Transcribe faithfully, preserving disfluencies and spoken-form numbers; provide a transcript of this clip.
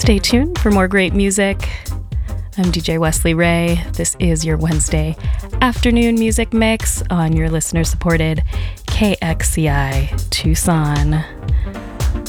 Stay tuned for more great music. I'm D J Wesley Ray. This is your Wednesday afternoon music mix on your listener-supported K X C I Tucson.